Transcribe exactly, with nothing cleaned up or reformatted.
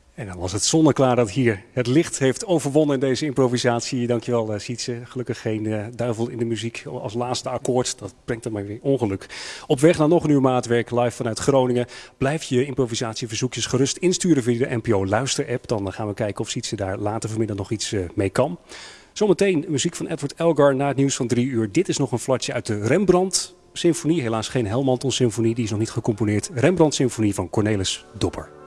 En dan was het zonneklaar dat hier het licht heeft overwonnen in deze improvisatie. Dankjewel, uh, Sietse. Gelukkig geen uh, duivel in de muziek als laatste akkoord. Dat brengt dan maar weer ongeluk. Op weg naar nog een uur maatwerk live vanuit Groningen. Blijf je improvisatieverzoekjes gerust insturen via de N P O Luister-app. Dan gaan we kijken of Sietse daar later vanmiddag nog iets uh, mee kan. Zometeen muziek van Edward Elgar na het nieuws van drie uur. Dit is nog een flatje uit de Rembrandt Symfonie. Helaas geen Helmantel Symfonie, die is nog niet gecomponeerd. Rembrandt Symfonie van Cornelis Dopper.